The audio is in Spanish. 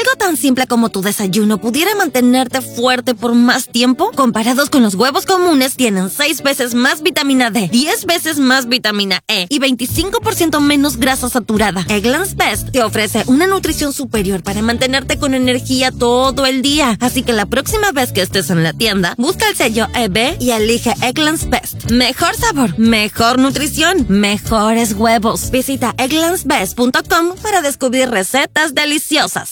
algo tan simple como tu desayuno pudiera mantenerte fuerte por más tiempo, comparados con los huevos comunes, tienen 6 veces más vitamina D, 10 veces más vitamina E y 25% menos grasa saturada. Eggland's Best te ofrece una nutrición superior para mantenerte con energía todo el día. Así que la próxima vez que estés en la tienda, busca el sello EB y elige Eggland's Best. Mejor sabor, mejor nutrición, mejores huevos. Visita egglandsbest.com para descubrir recetas deliciosas.